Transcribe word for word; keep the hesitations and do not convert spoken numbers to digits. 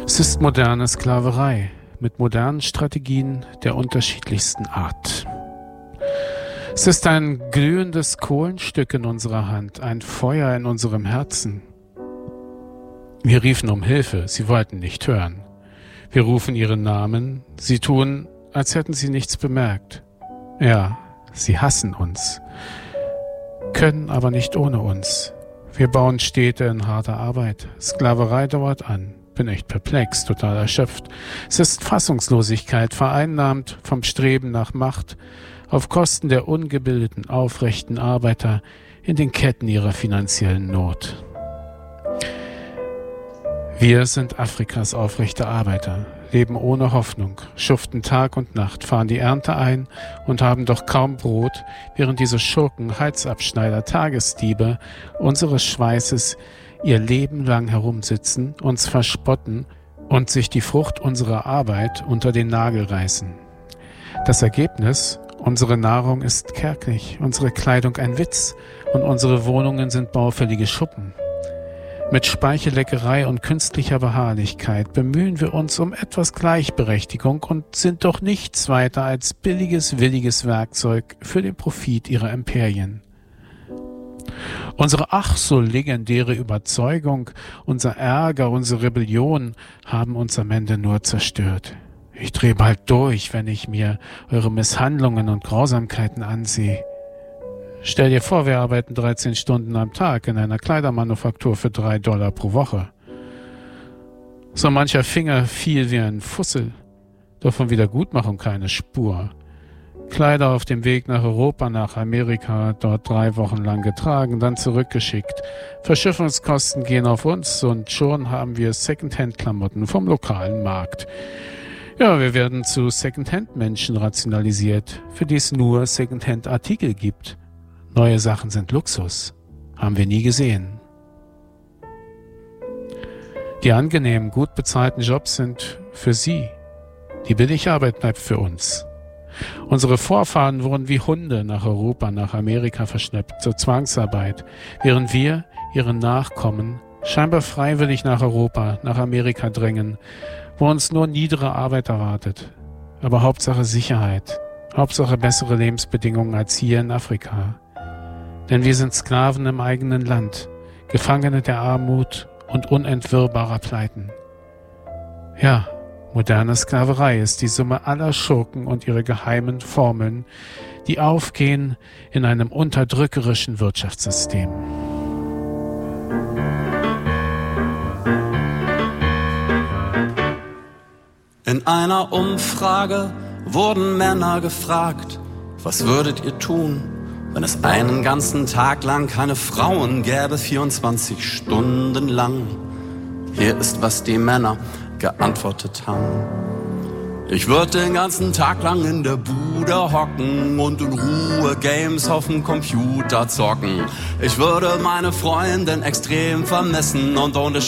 Es ist moderne Sklaverei mit modernen Strategien der unterschiedlichsten Art. Es ist ein glühendes Kohlenstück in unserer Hand, ein Feuer in unserem Herzen. Wir riefen um Hilfe, sie wollten nicht hören. Wir rufen ihren Namen, sie tun, als hätten sie nichts bemerkt. Ja, sie hassen uns, können aber nicht ohne uns. Wir bauen Städte in harter Arbeit. Sklaverei dauert an. Bin echt perplex, total erschöpft. Es ist Fassungslosigkeit, vereinnahmt vom Streben nach Macht, auf Kosten der ungebildeten, aufrechten Arbeiter in den Ketten ihrer finanziellen Not. Wir sind Afrikas aufrechte Arbeiter, leben ohne Hoffnung, schuften Tag und Nacht, fahren die Ernte ein und haben doch kaum Brot, während diese Schurken, Halsabschneider, Tagesdiebe unseres Schweißes ihr Leben lang herumsitzen, uns verspotten und sich die Frucht unserer Arbeit unter den Nagel reißen. Das Ergebnis: unsere Nahrung ist kärglich, unsere Kleidung ein Witz und unsere Wohnungen sind baufällige Schuppen. Mit Speichelleckerei und künstlicher Beharrlichkeit bemühen wir uns um etwas Gleichberechtigung und sind doch nichts weiter als billiges, williges Werkzeug für den Profit ihrer Imperien. Unsere ach so legendäre Überzeugung, unser Ärger, unsere Rebellion haben uns am Ende nur zerstört. Ich drehe bald durch, wenn ich mir eure Misshandlungen und Grausamkeiten ansehe. Stell dir vor, wir arbeiten dreizehn Stunden am Tag in einer Kleidermanufaktur für drei Dollar pro Woche. So mancher Finger fiel wie ein Fussel, doch von Wiedergutmachung keine Spur. Kleider auf dem Weg nach Europa, nach Amerika, dort drei Wochen lang getragen, dann zurückgeschickt. Verschiffungskosten gehen auf uns und schon haben wir Secondhand-Klamotten vom lokalen Markt. Ja, wir werden zu Secondhand-Menschen rationalisiert, für die es nur Secondhand-Artikel gibt. Neue Sachen sind Luxus. Haben wir nie gesehen. Die angenehmen, gut bezahlten Jobs sind für sie. Die Billigarbeit bleibt für uns. Unsere Vorfahren wurden wie Hunde nach Europa, nach Amerika verschleppt, zur Zwangsarbeit, während wir, ihre Nachkommen, scheinbar freiwillig nach Europa, nach Amerika drängen, wo uns nur niedere Arbeit erwartet. Aber Hauptsache Sicherheit, Hauptsache bessere Lebensbedingungen als hier in Afrika. Denn wir sind Sklaven im eigenen Land, Gefangene der Armut und unentwirrbarer Pleiten. Ja, moderne Sklaverei ist die Summe aller Schurken und ihre geheimen Formeln, die aufgehen in einem unterdrückerischen Wirtschaftssystem. In einer Umfrage wurden Männer gefragt, was würdet ihr tun, wenn es einen ganzen Tag lang keine Frauen gäbe, vierundzwanzig Stunden lang? Hier ist, was die Männer geantwortet haben. Ich würde den ganzen Tag lang in der Bude hocken und in Ruhe Games auf dem Computer zocken. Ich würde meine Freundin extrem vermissen und ohne